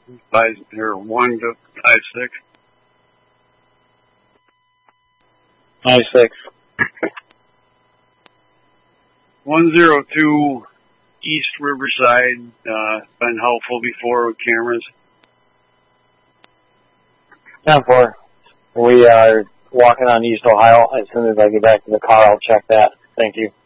1 to 56. 96. 102 East Riverside. Been helpful before with cameras. 10-4. We are walking on East Ohio. As soon as I get back to the car, I'll check that. Thank you.